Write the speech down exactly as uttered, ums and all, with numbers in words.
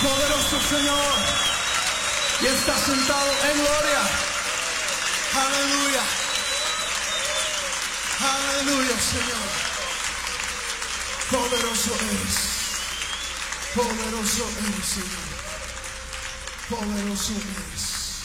Poderoso Señor. Y está sentado en gloria. Aleluya. Aleluya, Señor. Poderoso eres. Poderoso eres, Señor. Poderoso eres.